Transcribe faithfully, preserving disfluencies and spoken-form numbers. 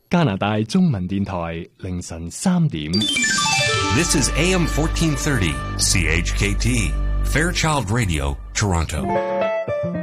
加拿大中文電台凌晨三點。 This is A M fourteen thirty, C H K T, Fairchild Radio, Toronto.